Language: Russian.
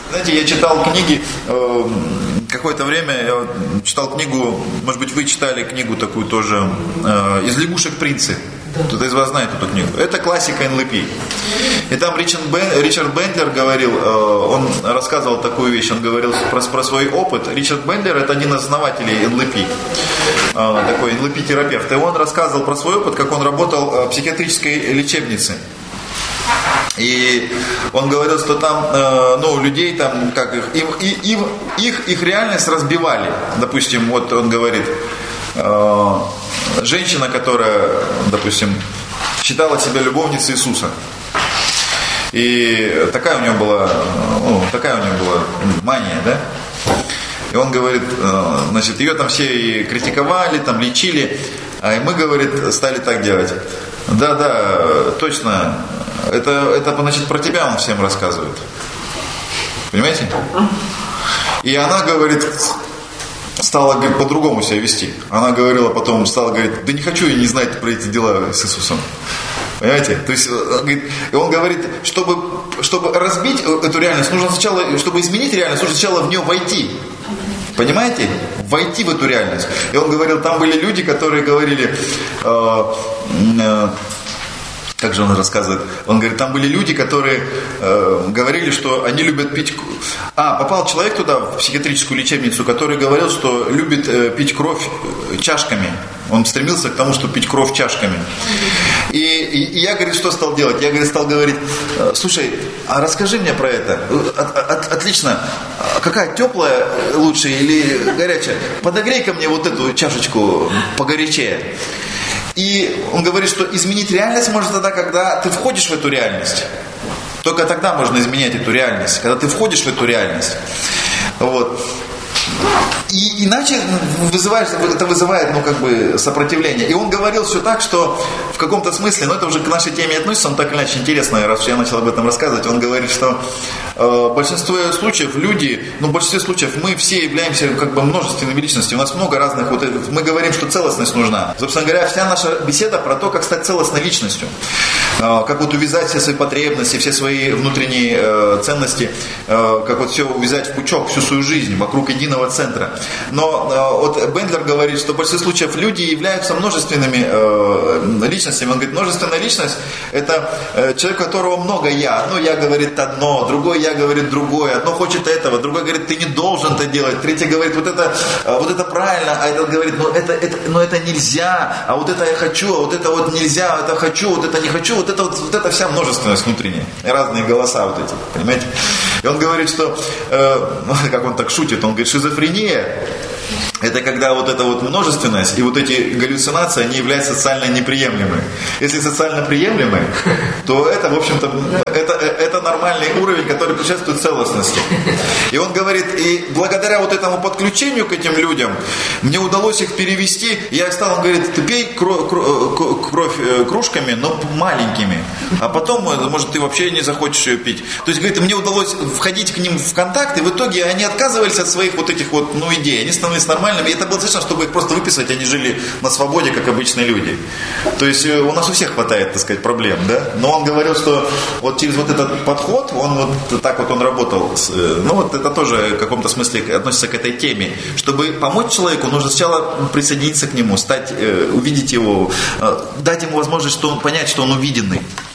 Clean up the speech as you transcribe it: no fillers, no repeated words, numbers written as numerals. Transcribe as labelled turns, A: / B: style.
A: Знаете, я читал книги, какое-то время я читал книгу, может быть, вы читали книгу такую тоже, «Из лягушек принцы». Кто-то из вас знает эту книгу. Это классика НЛП. И там Ричард Бендлер говорил, он рассказывал такую вещь, он говорил про свой опыт. Ричард Бендлер – это один из основателей НЛП, такой НЛП-терапевт. И он рассказывал про свой опыт, как он работал в психиатрической лечебнице. И он говорил, что там, людей там, как их реальность разбивали. Допустим, вот он говорит, женщина, которая, допустим, считала себя любовницей Иисуса. И такая у нее была мания, да? И он говорит, значит, ее там все и критиковали, там лечили, а мы, говорит, стали так делать. Да, точно. Это, значит, про тебя он всем рассказывает. Понимаете? И она, говорит, стала, говорит, по-другому себя вести. Она говорила потом, стала говорить, да не хочу я не знать про эти дела с Иисусом. Понимаете? То есть, и он говорит, чтобы разбить эту реальность, нужно сначала, чтобы изменить реальность, нужно сначала в нее войти. Понимаете? Войти в эту реальность. И он говорил, там были люди, которые говорили, как же он рассказывает? Он говорит, там были люди, которые говорили, что они любят пить... попал человек туда, в психиатрическую лечебницу, который говорил, что любит пить кровь чашками. Он стремился к тому, чтобы пить кровь чашками. И я, говорит, что стал делать? Я, говорит, стал говорить, слушай, а расскажи мне про это. Отлично. Какая, теплая лучше или горячая? Подогрей-ка мне вот эту чашечку погорячее. И он говорит, что изменить реальность можно тогда, когда ты входишь в эту реальность. Только тогда можно изменять эту реальность, когда ты входишь в эту реальность. Вот. И иначе это вызывает сопротивление. И он говорил все так, что в каком-то смысле, это уже к нашей теме относится, он так или иначе интересно, раз я начал об этом рассказывать, он говорит, что в большинстве случаев мы все являемся множественными личностями, у нас много разных, мы говорим, что целостность нужна. Собственно говоря, вся наша беседа про то, как стать целостной личностью, как увязать все свои потребности, все свои внутренние ценности, как все увязать в пучок, всю свою жизнь вокруг единого центра. Но Бендлер говорит, что в большинстве случаев люди являются множественными личностями. Он говорит, множественная личность – это человек, у которого много «я». Одно «я» говорит одно, другое «я» говорит другое. Одно хочет этого, другое говорит, ты не должен это делать. Третье говорит, вот это правильно, а этот говорит, это нельзя, а вот это я хочу, а вот это вот нельзя, это хочу, вот это не хочу. Вот это вся множественность внутренняя. И разные голоса вот эти, понимаете? И он говорит, что, как он так шутит, он говорит, шизофрения – это когда вот эта вот множественность и вот эти галлюцинации, они являются социально неприемлемыми. Если социально приемлемы, то это, в общем-то, это нормальный уровень, который предшествует целостности. И он говорит, и благодаря вот этому подключению к этим людям, мне удалось их перевести. Я стал, он говорит, ты пей кровь кружками, но маленькими. А потом, может, ты вообще не захочешь ее пить. То есть, говорит, мне удалось входить к ним в контакт, и в итоге они отказывались от своих вот этих вот, идей. Они становились нормальными. И это было достаточно, чтобы их просто выписать, они жили на свободе, как обычные люди. То есть, у нас у всех хватает, так сказать, проблем, да? Но он говорил, что вот через вот этот подход, он вот так вот он работал. Это тоже в каком-то смысле относится к этой теме. Чтобы помочь человеку, нужно сначала присоединиться к нему, увидеть его, дать ему возможность понять, что он увиденный.